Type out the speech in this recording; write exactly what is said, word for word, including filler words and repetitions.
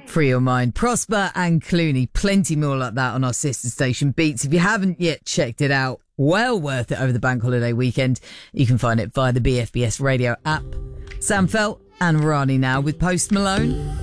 Free Your Mind, Prosper and Clooney. Plenty more like that on our sister station Beats. If you haven't yet checked it out, well worth it over the bank holiday weekend. You can find it via the B F B S radio app. Sam Felt and Rani now with Post Malone.